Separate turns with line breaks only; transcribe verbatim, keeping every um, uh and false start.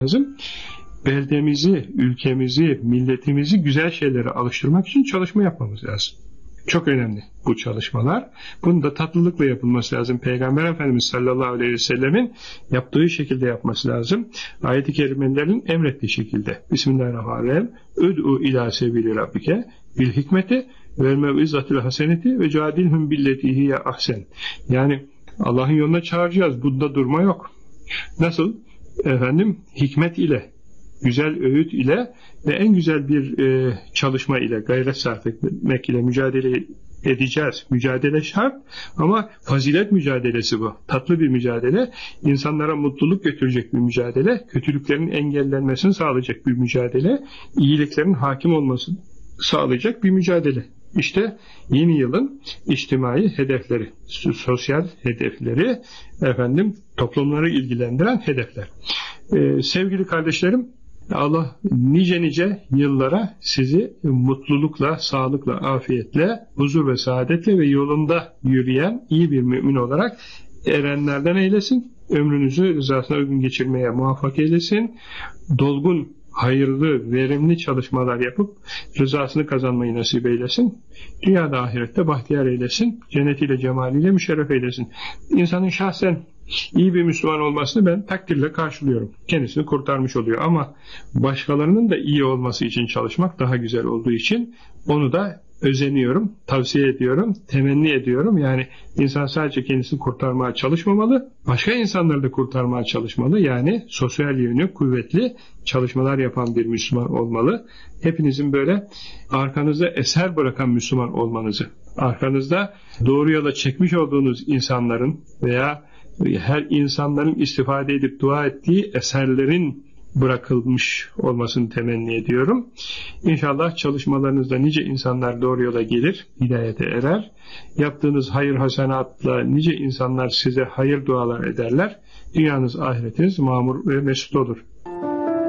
lazım. Beldemizi, ülkemizi, milletimizi güzel şeylere alıştırmak için çalışma yapmamız lazım. Çok önemli bu çalışmalar. Bunun da tatlılıkla yapılması lazım. Peygamber Efendimiz sallallahu aleyhi ve sellemin yaptığı şekilde yapması lazım. Ayet-i kerimelerin emrettiği şekilde. Bismillahirrahmanirrahim. Üd'u ila sebili rabbike bil hikmeti vel mev'izatil haseneti ve cadilhum billeti hiye ahsen. Yani Allah'ın yoluna çağıracağız. Bunda durma yok. Nasıl? Efendim, hikmet ile, güzel öğüt ile ve en güzel bir e, çalışma ile, gayret sarf etmek ile mücadele edeceğiz. Mücadele şart ama fazilet mücadelesi bu. Tatlı bir mücadele, insanlara mutluluk götürecek bir mücadele, kötülüklerin engellenmesini sağlayacak bir mücadele, iyiliklerin hakim olmasını sağlayacak bir mücadele. İşte yeni yılın içtimai hedefleri, sosyal hedefleri, efendim toplumları ilgilendiren hedefler. Ee, sevgili kardeşlerim, Allah nice nice yıllara sizi mutlulukla, sağlıkla, afiyetle, huzur ve saadetle ve yolunda yürüyen iyi bir mümin olarak erenlerden eylesin. Ömrünüzü rızasına uygun geçirmeye muvaffak eylesin. Dolgun, hayırlı, verimli çalışmalar yapıp rızasını kazanmayı nasip eylesin. Dünyada ahirette bahtiyar eylesin. Cennetiyle, cemaliyle müşerref eylesin. İnsanın şahsen iyi bir Müslüman olmasını ben takdirle karşılıyorum. Kendisini kurtarmış oluyor ama başkalarının da iyi olması için çalışmak daha güzel olduğu için onu da özeniyorum, tavsiye ediyorum, temenni ediyorum. Yani insan sadece kendisini kurtarmaya çalışmamalı, başka insanları da kurtarmaya çalışmalı. Yani sosyal yönü kuvvetli çalışmalar yapan bir Müslüman olmalı. Hepinizin böyle arkanızda eser bırakan Müslüman olmanızı, arkanızda doğru yola çekmiş olduğunuz insanların veya her insanların istifade edip dua ettiği eserlerin bırakılmış olmasını temenni ediyorum. İnşallah çalışmalarınızda nice insanlar doğru yola gelir, hidayete erer. Yaptığınız hayır hasenatla nice insanlar size hayır dualar ederler. Dünyanız, ahiretiniz mamur ve mesut olur.